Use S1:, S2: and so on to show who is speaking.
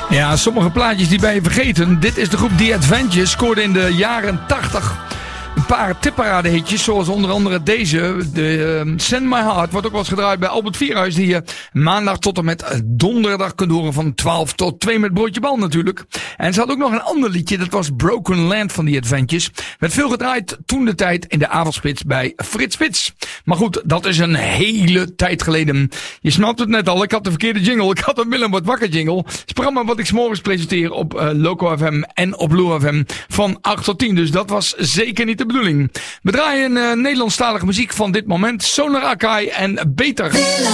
S1: Ja, sommige plaatjes die ben je vergeten. Dit is de groep The Adventures. Scoorde in de jaren 80 een paar tipparade-hitjes. Zoals onder andere deze. De Send My Heart wordt ook wel eens gedraaid bij Albert Vierhuis. Die je maandag tot en met donderdag kunt horen. Van 12 tot 2 met broodje bal natuurlijk. En ze had ook nog een ander liedje. Dat was Broken Land van The Adventures. Werd veel gedraaid toen de tijd in de avondspits bij Frits Spits. Maar goed, dat is een hele tijd geleden. Je snapt het net al. Ik had de verkeerde jingle. Ik had een Willem wordt wakker jingle. Het is programma wat ik 's morgens presenteer op Loco FM en op Blue FM van 8 tot 10. Dus dat was zeker niet de bedoeling. We draaien Nederlandstalige muziek van dit moment. Sonar Akai en Beter.